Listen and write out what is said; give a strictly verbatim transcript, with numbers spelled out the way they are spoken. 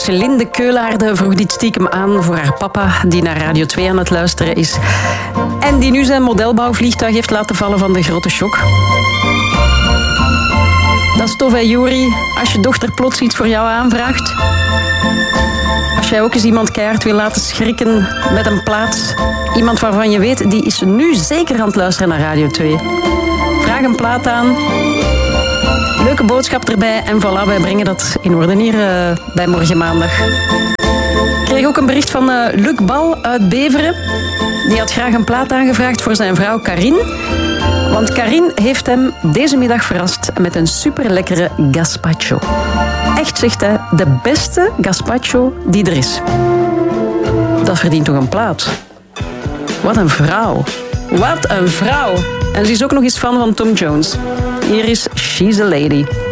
Linde Keulaarde vroeg dit stiekem aan voor haar papa, die naar Radio twee aan het luisteren is. En die nu zijn modelbouwvliegtuig heeft laten vallen van de grote shock. Dat is tof, hè, Juri? Als je dochter plots iets voor jou aanvraagt. Als jij ook eens iemand keihard wil laten schrikken met een plaat. Iemand waarvan je weet, die is nu zeker aan het luisteren naar Radio twee. Vraag een plaat aan. Leuke boodschap erbij en voilà, wij brengen dat in orde hier uh, bij Morgen Maandag. Ik kreeg ook een bericht van uh, Luc Bal uit Beveren. Die had graag een plaat aangevraagd voor zijn vrouw Karin. Want Karin heeft hem deze middag verrast met een superlekkere gazpacho. Echt, zegt hij, de beste gazpacho die er is. Dat verdient toch een plaat. Wat een vrouw. Wat een vrouw. En ze is ook nog eens fan van Tom Jones. Hier is She's a Lady.